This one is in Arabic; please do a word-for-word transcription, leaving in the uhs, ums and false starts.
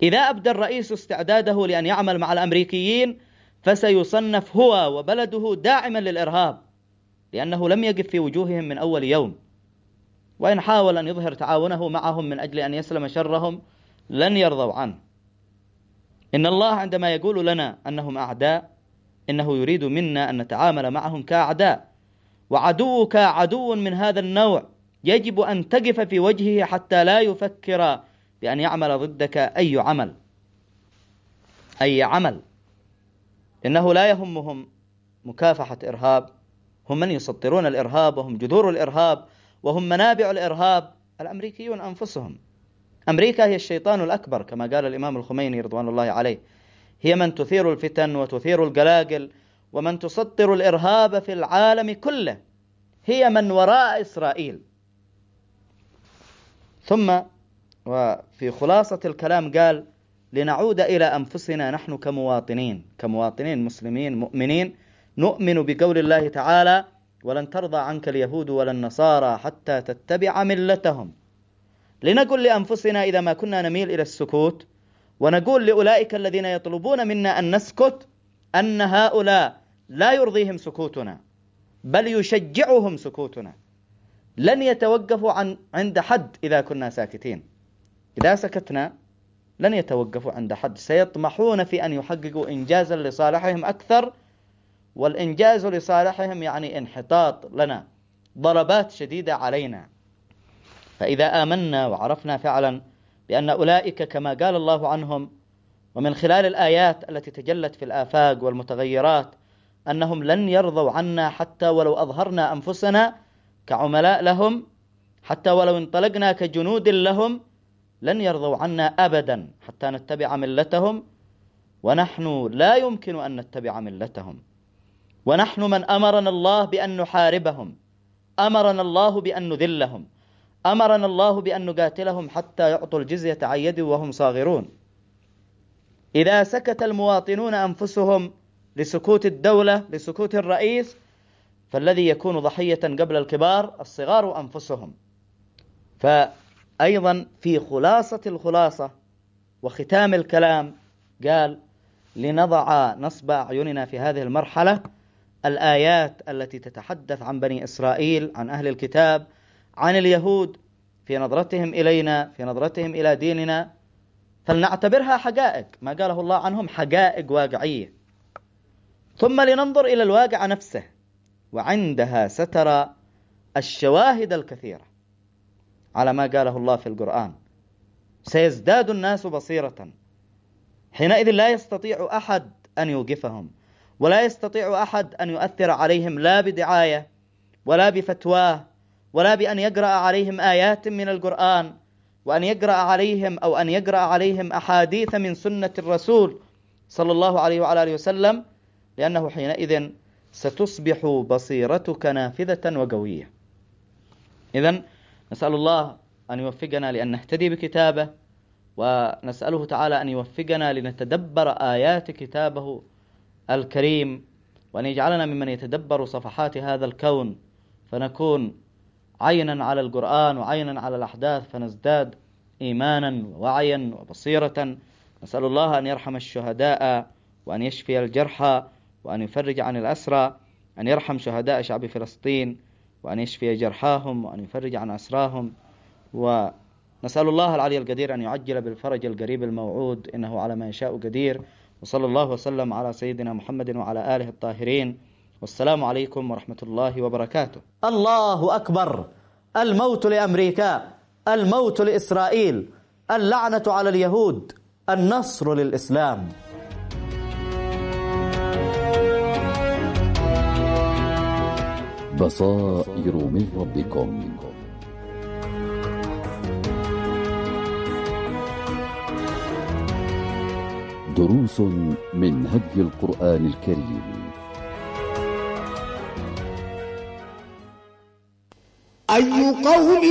إذا أبدى الرئيس استعداده لأن يعمل مع الأمريكيين فسيصنف هو وبلده داعما للإرهاب، لأنه لم يقف في وجوههم من أول يوم، وإن حاول أن يظهر تعاونه معهم من أجل أن يسلم شرهم لن يرضوا عنه. إن الله عندما يقول لنا أنهم أعداء إنه يريد منا أن نتعامل معهم كأعداء، وعدوك عدو من هذا النوع يجب أن تقف في وجهه حتى لا يفكر بأن يعمل ضدك أي عمل أي عمل إنه لا يهمهم مكافحة إرهاب، هم من يسطرون الإرهاب وهم جذور الإرهاب وهم منابع الإرهاب الأمريكيون أنفسهم. أمريكا هي الشيطان الأكبر كما قال الإمام الخميني رضوان الله عليه، هي من تثير الفتن وتثير القلاقل ومن تسطر الإرهاب في العالم كله، هي من وراء إسرائيل. ثم وفي خلاصة الكلام قال: لنعود إلى أنفسنا نحن كمواطنين كمواطنين مسلمين مؤمنين نؤمن بقول الله تعالى: ولن ترضى عنك اليهود ولا النصارى حتى تتبع ملتهم. لنقول لأنفسنا إذا ما كنا نميل إلى السكوت، ونقول لأولئك الذين يطلبون منا أن نسكت أن هؤلاء لا يرضيهم سكوتنا بل يشجعهم سكوتنا. لن يتوقفوا عن عند حد إذا كنا ساكتين، إذا سكتنا لن يتوقفوا عند حد، سيطمحون في أن يحققوا إنجازا لصالحهم أكثر، والإنجاز لصالحهم يعني انحطاط لنا، ضربات شديدة علينا. فإذا آمنا وعرفنا فعلا بأن أولئك كما قال الله عنهم ومن خلال الآيات التي تجلت في الآفاق والمتغيرات أنهم لن يرضوا عنا حتى ولو أظهرنا أنفسنا كعملاء لهم، حتى ولو انطلقنا كجنود لهم لن يرضوا عنا أبدا حتى نتبع ملتهم، ونحن لا يمكن أن نتبع ملتهم، ونحن من أمرنا الله بأن نحاربهم، أمرنا الله بأن نذلهم، أمرنا الله بأن نقاتلهم حتى يعطوا الجزية عن يد وهم صاغرون. إذا سكت المواطنون أنفسهم لسكوت الدولة لسكوت الرئيس، فالذي يكون ضحية قبل الكبار الصغار أنفسهم. فأيضا في خلاصة الخلاصة وختام الكلام قال: لنضع نصب أعيننا في هذه المرحلة الآيات التي تتحدث عن بني إسرائيل، عن أهل الكتاب، عن اليهود، في نظرتهم إلينا، في نظرتهم إلى ديننا، فلنعتبرها حقائق، ما قاله الله عنهم حقائق واقعية. ثم لننظر إلى الواقع نفسه، وعندها سترى الشواهد الكثيرة على ما قاله الله في القرآن. سيزداد الناس بصيرة، حينئذ لا يستطيع أحد أن يوقفهم، ولا يستطيع أحد أن يؤثر عليهم لا بدعاية ولا بفتواه ولا بأن يقرأ عليهم آيات من القرآن، وأن يقرأ عليهم أو أن يقرأ عليهم أحاديث من سنة الرسول صلى الله عليه وعلى آله وسلم، لأنه حينئذ ستصبح بصيرتك نافذة وقوية. إذن نسأل الله أن يوفقنا لأن نهتدي بكتابه، ونسأله تعالى أن يوفقنا لنتدبر آيات كتابه الكريم، وأن يجعلنا ممن يتدبر صفحات هذا الكون، فنكون عينا على القرآن وعينا على الأحداث، فنزداد إيمانا ووعيا وبصيرة. نسأل الله أن يرحم الشهداء وأن يشفي الجرحى وأن يفرج عن الأسرى، أن يرحم شهداء شعب فلسطين وأن يشفي جرحاهم وأن يفرج عن أسراهم. ونسأل الله العلي القدير أن يعجل بالفرج القريب الموعود، إنه على ما يشاء قدير. وصلى الله وسلم على سيدنا محمد وعلى آله الطاهرين، والسلام عليكم ورحمة الله وبركاته. الله أكبر. الموت لأمريكا، الموت لإسرائيل، اللعنة على اليهود، النصر للإسلام. بصائر من ربكم. دروس من هدي القرآن الكريم. أي قوم